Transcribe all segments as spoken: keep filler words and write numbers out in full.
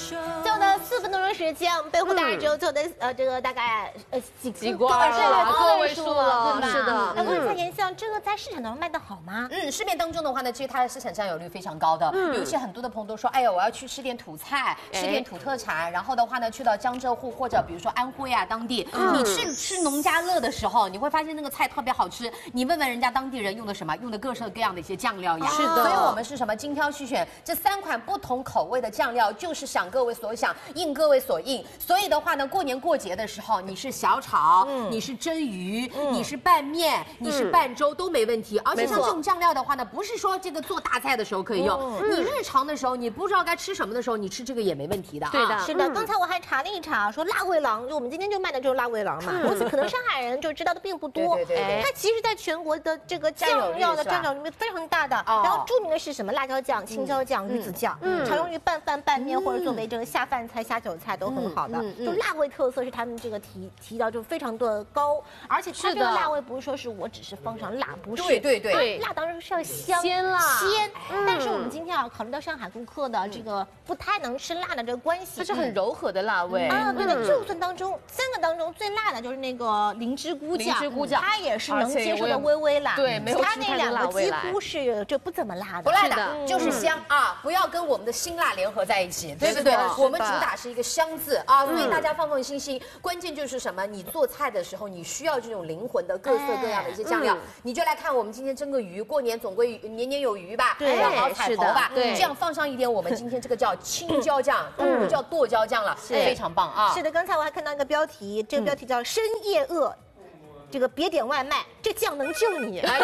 最后的四分多钟时间，我们背后大概只有最后的呃这个大概呃几几罐了，个位数了，是的。 那问一下妍希，这个在市场当中卖得好吗？ 嗯，市面当中的话呢，其实它的市场占有率非常高的。嗯，尤其很多的朋友都说，哎呀，我要去吃点土菜，吃点土特产，然后的话呢，去到江浙沪或者比如说安徽啊当地，你去吃农家乐的时候，你会发现那个菜特别好吃。你问问人家当地人用的什么，用的各式各样的一些酱料呀。 是的。 所以我们是什么精挑细选这三款不同口味的酱料，就是想各位所想，应各位所应。所以的话呢，过年过节的时候，你是小炒，嗯、你是蒸鱼，嗯、你是拌面，嗯、你是拌粥都没问题。而且像这种酱料的话呢，不是说这个做大菜的时候可以用，嗯、你日常的时候你不知道该吃什么的时候，你吃这个也没问题的。 对的， 是的。刚才我还查了一查，说辣味郎，就我们今天就卖的就是辣味郎嘛。我可能上海人就知道的并不多。 对对对。 它其实在全国的这个酱料的占有率非常大的。然后著名的是什么？辣椒酱、青椒酱、鱼子酱，常用于拌饭、拌面或者作为这个下饭菜、下酒菜都很好的。就辣味特色是他们这个提提到就非常的高，而且它这个辣味不是说是我只是放上辣，不是， 对对对， 辣当然是要香鲜辣鲜。但是我们今天啊，考虑到上海顾客的这个不太能吃辣的这个关系， 它是很柔和的辣味啊。对的，就算当中三个当中最辣的就是那个灵芝菇酱， 灵芝菇酱它也是能接受的微微辣， 对，没有它那两个几乎是就不怎么辣的， 不辣的，就是香啊，不要跟我们的辛辣联合在一起，对不对？我们主打是一个香字啊，所以大家放放心心。关键就是什么？你做菜的时候，你需要这种灵魂的各色各样的一些酱料，你就来看我们今天蒸个鱼，过年总归年年有余吧， 对， 要好彩头吧， 对， 这样放上一点，我们今天这个叫青椒酱，不如叫剁椒酱了，非常棒啊！ 是的，刚才我还看到一个标题，这个标题叫“深夜饿”。这个别点外卖，这酱能救你。哎，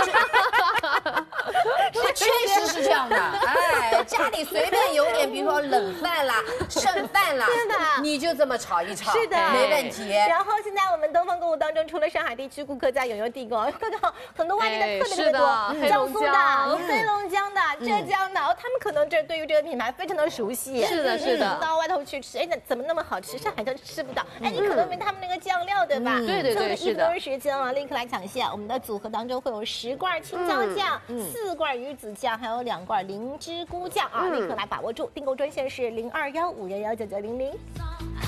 这确实是这样的。哎，家里随便有点，比如说冷饭啦、剩饭啦， 是的， 你就这么炒一炒， 是的， 没问题。 然后现在我们东方购物当中，除了上海地区顾客在永优地购，看到很多外地的特别特别多，江苏的、黑龙江的、浙江的，他们可能这对于这个品牌非常的熟悉。 是的，是的。 到外头去吃，哎，那怎么那么好吃？上海就吃不到。哎，你可能没他们那个酱料，对吧？ 对对对，是的。 时间啊，立刻来抢先。我们的组合当中会有十罐青椒酱、嗯、四罐鱼子酱，还有两罐灵芝菇酱啊！立刻来把握住，订购专线是零二幺五幺幺九九零零。